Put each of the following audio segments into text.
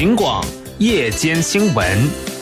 警广夜间新闻。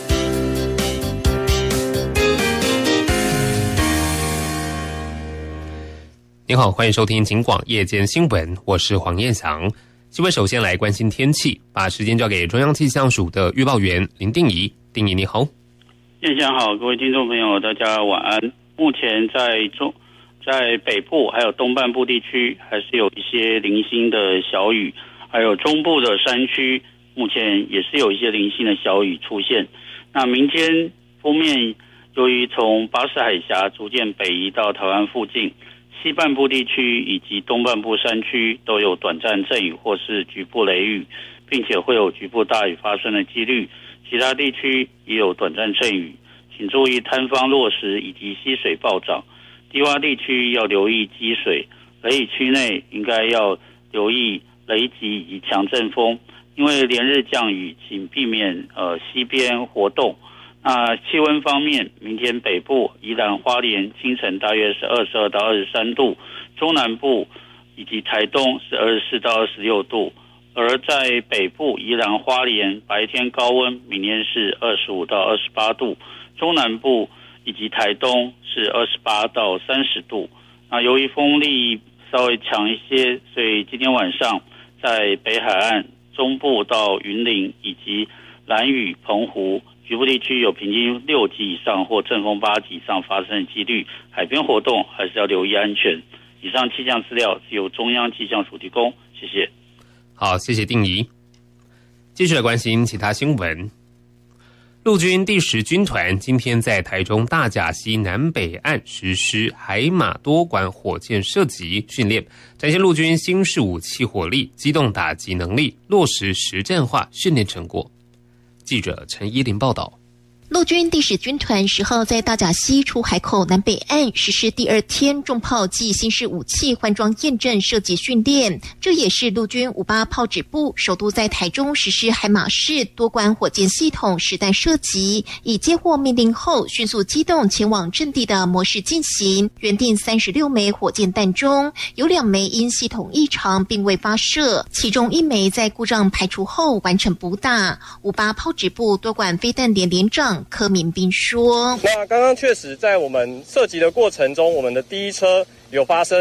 您好，欢迎收听警广夜间新闻，我是黄彦翔。新闻首先来关心天气，把时间交给中央气象署的预报员林定仪。定仪你好。 彦翔好，各位听众朋友大家晚安。目前在北部还有东半部地区还是有一些零星的小雨，还有中部的山区目前也是有一些零星的小雨出现。那明天封面由于从巴士海峡逐渐北移到台湾附近，西半部地区以及东半部山区都有短暂阵雨或是局部雷雨，并且会有局部大雨发生的几率，其他地区也有短暂阵雨，请注意坍方落石以及溪水暴涨，低洼地区要留意积水，雷雨区内应该要留意雷击以及强阵风，因为连日降雨，请避免溪边活动。那气温方面，明天北部宜兰花莲清晨大约是22到23度，中南部以及台东是24到26度，而在北部宜兰花莲白天高温明天是25到28度，中南部以及台东是28到30度。那由于风力稍微强一些，所以今天晚上在北海岸中部到云林以及兰屿澎湖局部地区有平均6级以上或阵风8级以上发生的几率，海边活动还是要留意安全。以上气象资料是由中央气象署提供，谢谢。 好，谢谢定仪。继续来关心其他新闻。陆军第10军团今天在台中大甲溪南北岸实施海马多管火箭射击训练，展现陆军新式武器火力、机动打击能力，落实实战化训练成果。记者陈依林报道。 陆军第10军团10号在大甲溪出海口南北岸实施第2天重炮暨新式武器换装验证射击训练，这也是陆军58炮指部首度在台中实施海马式多管火箭系统实弹射击，以接获命令后迅速机动前往阵地的模式进行。原定36枚火箭弹中，有2枚因系统异常并未发射，其中1枚在故障排除后完成补打。58炮指部多管飞弹连连长柯明斌说：“ 那刚刚确实在我们射击的过程中，我们的第一车有发生